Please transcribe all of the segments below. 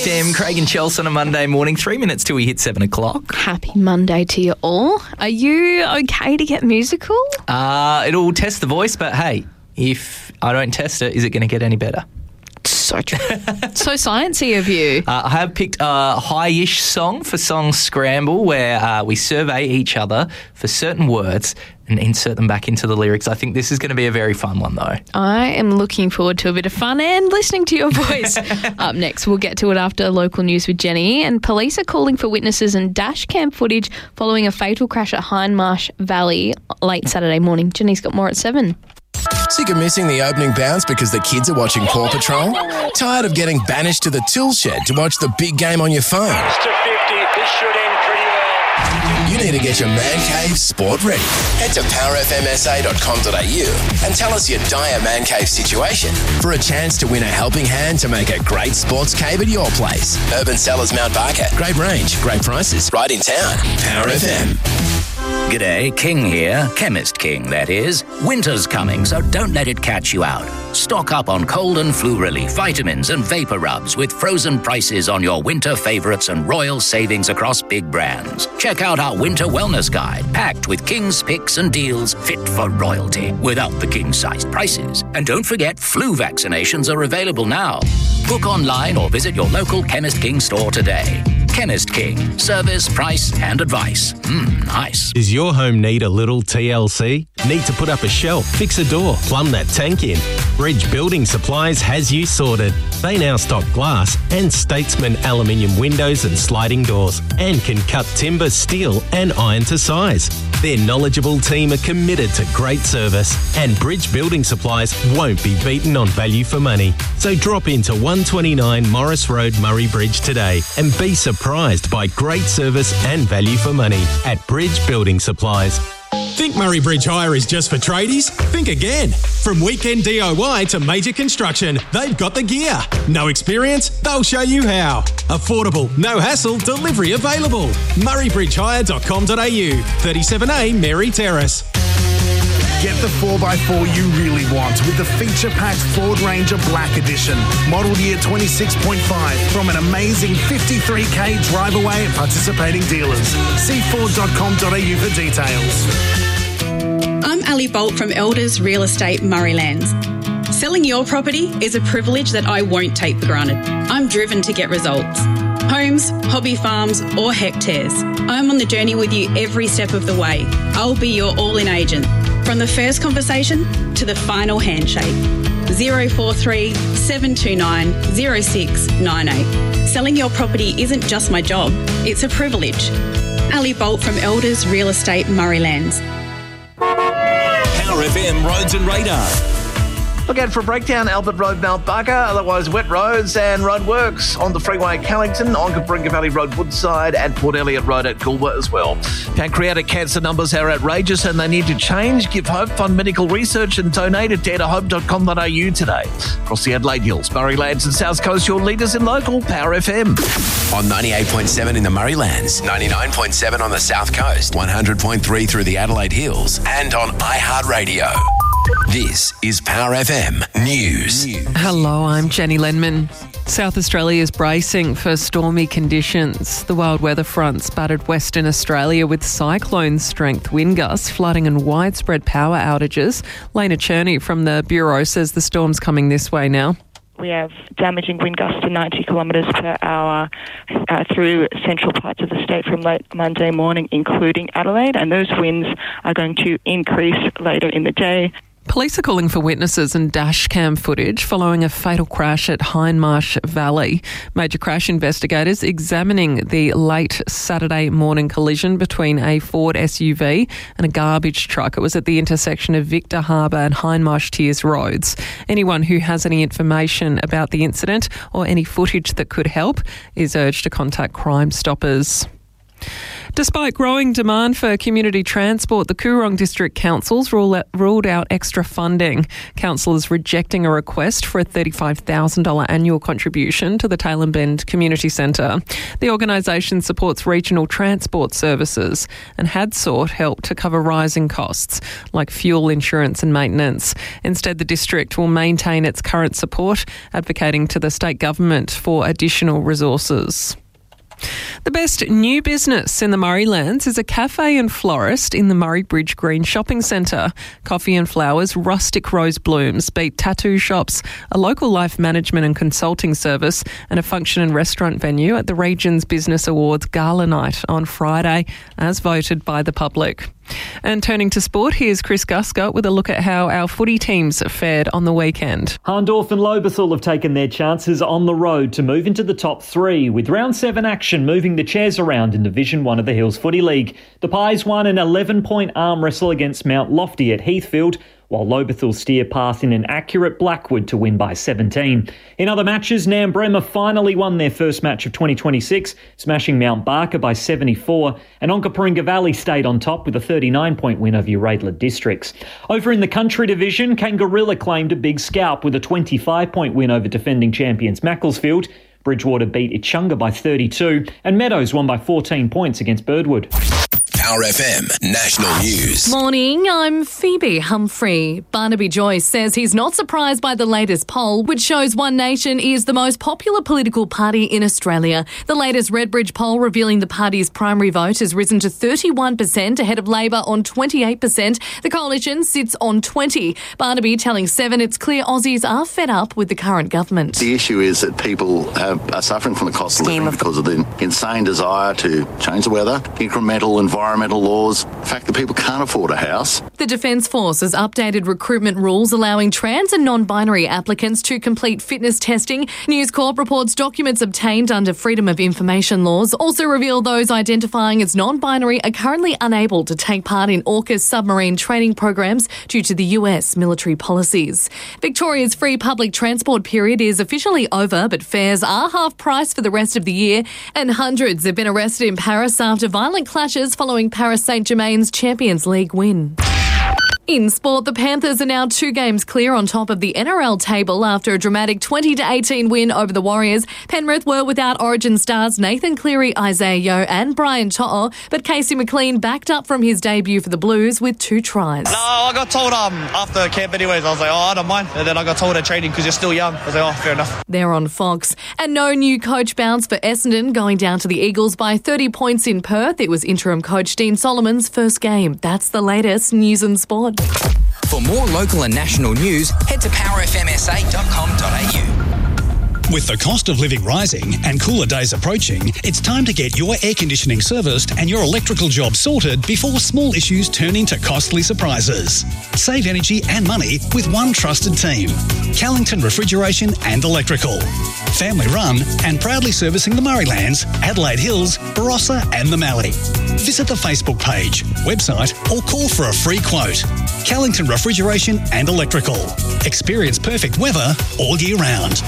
FM, Craig and Chelsea on a Monday morning, 3 minutes till we hit 7 o'clock. Happy Monday to you all. Are you okay to get musical? It'll test the voice, but hey, if I don't test it, is it going to get any better? So true. So sciencey of you. I have picked a high-ish song for Song Scramble where we survey each other for certain words and insert them back into the lyrics. I think this is going to be a very fun one, though. I am looking forward to a bit of fun and listening to your voice. Up next, we'll get to it after local news with Jenny. And police are calling for witnesses and dash cam footage following a fatal crash at Hindmarsh Valley late Saturday morning. Jenny's got more at 7. Sick of missing the opening bounce because the kids are watching Paw Patrol? Tired of getting banished to the tool shed to watch the big game on your phone? It's to 50. This should end pretty well. You need to get your man cave sport ready. Head to powerfmsa.com.au and tell us your dire man cave situation for a chance to win a helping hand to make a great sports cave at your place. Urban Cellars Mount Barker. Great range, great prices, right in town. Power FM. G'day, King here. Chemist King, that is. Winter's coming, so don't let it catch you out. Stock up on cold and flu relief, vitamins and vapor rubs with frozen prices on your winter favourites and royal savings across big brands. Check out our winter wellness guide, packed with King's picks and deals fit for royalty, without the king-sized prices. And don't forget, flu vaccinations are available now. Book online or visit your local Chemist King store today. Chemist King. Service, price and advice. Nice. Does your home need a little TLC? Need to put up a shelf, fix a door, plumb that tank in? Bridge Building Supplies has you sorted. They now stock glass and Statesman aluminium windows and sliding doors and can cut timber, steel and iron to size. Their knowledgeable team are committed to great service and Bridge Building Supplies won't be beaten on value for money. So drop into 129 Morris Road, Murray Bridge today and be surprised by great service and value for money at Bridge Building Supplies. Think Murray Bridge Hire is just for tradies? Think again. From weekend DIY to major construction, they've got the gear. No experience? They'll show you how. Affordable, no hassle, delivery available. murraybridgehire.com.au, 37A Mary Terrace. Get the 4x4 you really want with the feature-packed Ford Ranger Black Edition. Model year 26.5 from an amazing 53k drive away at participating dealers. See Ford.com.au for details. I'm Ali Bolt from Elders Real Estate Murraylands. Selling your property is a privilege that I won't take for granted. I'm driven to get results. Homes, hobby farms or hectares. I'm on the journey with you every step of the way. I'll be your all-in agent. From the first conversation to the final handshake. 043 729 0698. Selling your property isn't just my job, it's a privilege. Ali Bolt from Elders Real Estate Murraylands. Power FM Roads and Radar. Look out for a breakdown, Albert Road, Mount Barker, otherwise wet roads and road works on the freeway at Callington, on Cabringa Valley Road, Woodside and Port Elliot Road at Goolwa as well. Pancreatic cancer numbers are outrageous and they need to change. Give hope, fund medical research and donate at dareTohope.com.au today. Across the Adelaide Hills, Murraylands and South Coast, your leaders in local Power FM. On 98.7 in the Murraylands, 99.7 on the South Coast, 100.3 through the Adelaide Hills and on iHeartRadio. This is Power FM News. Hello, I'm Jenny Lenman. South Australia is bracing for stormy conditions. The wild weather fronts battered Western Australia with cyclone-strength wind gusts, flooding and widespread power outages. Lena Cherney from the Bureau says the storm's coming this way now. We have damaging wind gusts to 90 kilometres per hour through central parts of the state from late Monday morning, including Adelaide, and those winds are going to increase later in the day. Police are calling for witnesses and dash cam footage following a fatal crash at Hindmarsh Valley. Major crash investigators examining the late Saturday morning collision between a Ford SUV and a garbage truck. It was at the intersection of Victor Harbour and Hindmarsh Tiers roads. Anyone who has any information about the incident or any footage that could help is urged to contact Crime Stoppers. Despite growing demand for community transport, the Coorong District Council's ruled out extra funding. Councillors rejecting a request for a $35,000 annual contribution to the Tailem Bend Community Centre. The organisation supports regional transport services and had sought help to cover rising costs like fuel, insurance and maintenance. Instead, the district will maintain its current support, advocating to the state government for additional resources. The best new business in the Murraylands is a cafe and florist in the Murray Bridge Green Shopping Centre. Coffee and flowers, rustic rose blooms beat tattoo shops, a local life management and consulting service and a function and restaurant venue at the Region's Business Awards Gala Night on Friday, as voted by the public. And turning to sport, here's Chris Guscott with a look at how our footy teams fared on the weekend. Hahndorf and Lobethal have taken their chances on the road to move into the top three, with round 7 action moving the chairs around in Division 1 of the Hills Footy League. The Pies won an 11-point arm wrestle against Mount Lofty at Heathfield, while Lobethal steer past in an accurate Blackwood to win by 17. In other matches, Nambremma finally won their first match of 2026, smashing Mount Barker by 74, and Onkaparinga Valley stayed on top with a 39-point win over Uradla Districts. Over in the Country Division, Kangarilla claimed a big scalp with a 25-point win over defending champions Macclesfield. Bridgewater beat Itchunga by 32, and Meadows won by 14 points against Birdwood. Power FM National News. Morning, I'm Phoebe Humphrey. Barnaby Joyce says he's not surprised by the latest poll, which shows One Nation is the most popular political party in Australia. The latest Redbridge poll revealing the party's primary vote has risen to 31% ahead of Labor on 28%. The coalition sits on 20%. Barnaby telling Seven it's clear Aussies are fed up with the current government. The issue is that people are suffering from the cost of living because of the insane desire to change the weather, incremental environmental laws, the fact that people can't afford a house. The Defence Force has updated recruitment rules allowing trans and non-binary applicants to complete fitness testing. News Corp reports documents obtained under Freedom of Information laws also reveal those identifying as non-binary are currently unable to take part in AUKUS submarine training programs due to the US military policies. Victoria's free public transport period is officially over, but fares are half price for the rest of the year, and hundreds have been arrested in Paris after violent clashes following Paris Saint-Germain's Champions League win. In sport, the Panthers are now 2 games clear on top of the NRL table after a dramatic 20-18 win over the Warriors. Penrith were without Origin stars Nathan Cleary, Isaiah Yeo and Brian To'o, but Casey McLean backed up from his debut for the Blues with 2 tries. No, I got told after camp anyways, I was like, I don't mind. And then I got told at training because you're still young. I was like, fair enough. They're on Fox. And no new coach bounce for Essendon, going down to the Eagles by 30 points in Perth. It was interim coach Dean Solomon's first game. That's the latest news and sport. For more local and national news, head to powerfmsa.com.au. With the cost of living rising and cooler days approaching, it's time to get your air conditioning serviced and your electrical job sorted before small issues turn into costly surprises. Save energy and money with one trusted team. Callington Refrigeration and Electrical. Family run and proudly servicing the Murraylands, Adelaide Hills, Barossa and the Mallee. Visit the Facebook page, website or call for a free quote. Callington Refrigeration and Electrical. Experience perfect weather all year round.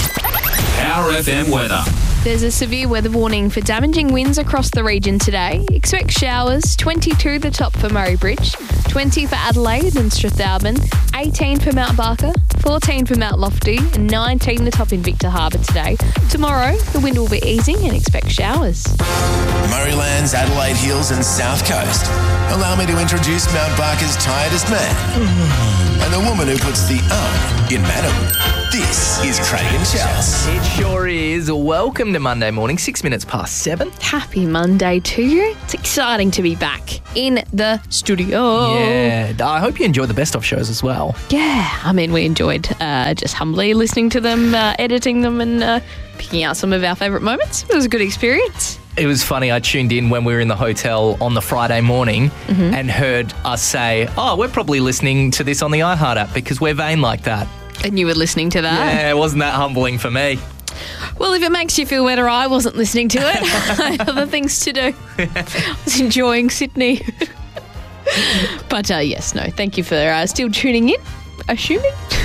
Power FM weather. There's a severe weather warning for damaging winds across the region today. Expect showers, 22 the top for Murray Bridge, 20 for Adelaide and Strathalbyn, 18 for Mount Barker, 14 for Mount Lofty and 19 the top in Victor Harbour today. Tomorrow, the wind will be easing and expect showers. Murraylands, Adelaide Hills and South Coast. Allow me to introduce Mount Barker's tiredest man and the woman who puts the in madam. This is Craig and Chels. It sure is. Welcome to Monday morning, 6 minutes past 7. Happy Monday to you. It's exciting to be back in the studio. Yeah, I hope you enjoyed the best of shows as well. Yeah, I mean, we enjoyed just humbly listening to them, editing them and picking out some of our favourite moments. It was a good experience. It was funny, I tuned in when we were in the hotel on the Friday morning and heard us say, we're probably listening to this on the iHeart app because we're vain like that. And you were listening to that? Yeah, wasn't that humbling for me? Well, if it makes you feel better, I wasn't listening to it. I had other things to do. I was enjoying Sydney. But yes, no, thank you for still tuning in, assuming.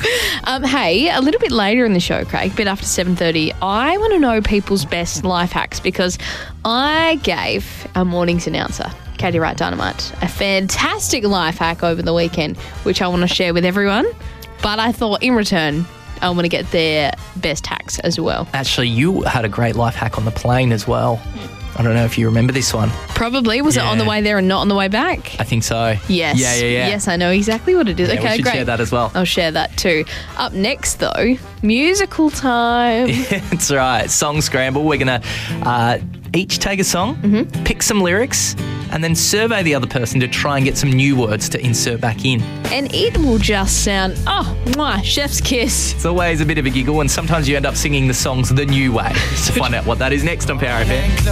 Hey, a little bit later in the show, Craig, a bit after 7:30, I want to know people's best life hacks because I gave our morning's announcer, Katie Wright Dynamite, a fantastic life hack over the weekend, which I want to share with everyone. But I thought in return, I want to get their best hacks as well. Actually, you had a great life hack on the plane as well. I don't know if you remember this one. Probably. Was it on the way there and not on the way back? I think so. Yes. Yeah. Yes, I know exactly what it is. Yeah, okay, we should great. share that as well. I'll share that too. Up next, though, musical time. That's right. Song Scramble. We're going to each take a song, pick some lyrics, and then survey the other person to try and get some new words to insert back in. And it will just sound, chef's kiss. It's always a bit of a giggle, and sometimes you end up singing the songs the new way. So find out what that is next on Power FM.